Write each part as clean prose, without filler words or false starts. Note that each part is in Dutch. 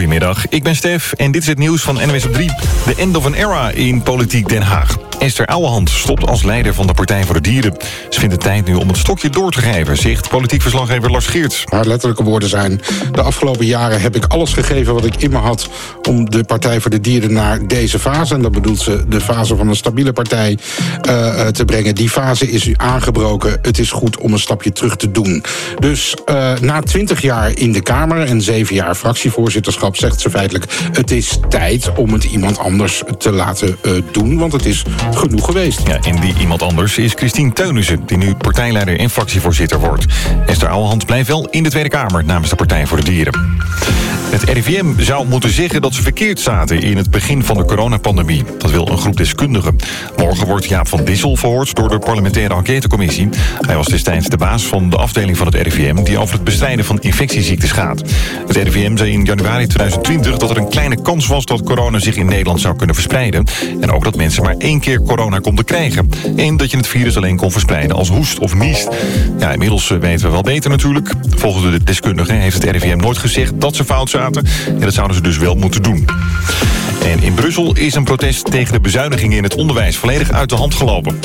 Goedemiddag, ik ben Stef en dit is het nieuws van NWS op 3. De end of an era in politiek Den Haag. Esther Ouwehand stopt als leider van de Partij voor de Dieren. Ze vindt het tijd nu om het stokje door te geven, zegt politiek verslaggever Lars Geerts. Haar letterlijke woorden zijn: de afgelopen jaren heb ik alles gegeven wat ik in me had om de Partij voor de Dieren naar deze fase, en dat bedoelt ze de fase van een stabiele partij, te brengen. Die fase is nu aangebroken. Het is goed om een stapje terug te doen. Dus na 20 jaar in de Kamer en 7 jaar fractievoorzitterschap zegt ze feitelijk: het is tijd om het iemand anders te laten doen, want het is genoeg geweest. Ja, en die iemand anders is Christine Teunissen, die nu partijleider en fractievoorzitter wordt. Esther Ouwehand blijft wel in de Tweede Kamer namens de Partij voor de Dieren. Het RIVM zou moeten zeggen dat ze verkeerd zaten in het begin van de coronapandemie. Dat wil een groep deskundigen. Morgen wordt Jaap van Dissel verhoord door de parlementaire enquêtecommissie. Hij was destijds de baas van de afdeling van het RIVM die over het bestrijden van infectieziektes gaat. Het RIVM zei in januari 2020 dat er een kleine kans was dat corona zich in Nederland zou kunnen verspreiden. En ook dat mensen maar 1 keer corona konden krijgen. En dat je het virus alleen kon verspreiden als hoest of niest. Ja, inmiddels weten we wel beter natuurlijk. Volgens de deskundigen heeft het RIVM nooit gezegd dat ze fout zaten. En dat zouden ze dus wel moeten doen. En in Brussel is een protest tegen de bezuinigingen in het onderwijs volledig uit de hand gelopen.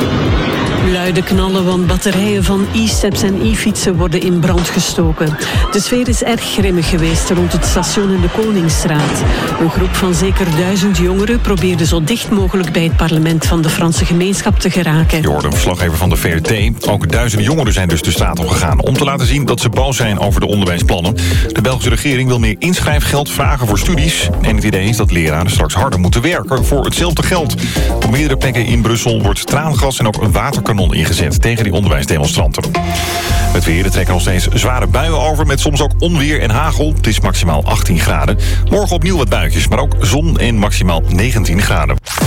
Luide knallen, want batterijen van e-steps en e-fietsen worden in brand gestoken. De sfeer is erg grimmig geweest rond het station in de Koningsstraat. Een groep van zeker 1000 jongeren probeerde zo dicht mogelijk bij het parlement van de Franse gemeenschap te geraken. Je hoorde een verslaggever van de VRT. Ook duizenden jongeren zijn dus de straat op gegaan om te laten zien dat ze boos zijn over de onderwijsplannen. De Belgische regering wil meer inschrijfgeld vragen voor studies. En het idee is dat leraren straks harder moeten werken voor hetzelfde geld. Op meerdere plekken in Brussel wordt traangas en ook een waterkanon ingezet tegen die onderwijsdemonstranten. Het weer, er trekken nog steeds zware buien over met soms ook onweer en hagel. Het is maximaal 18 graden. Morgen opnieuw wat buitjes, maar ook zon en maximaal 19 graden.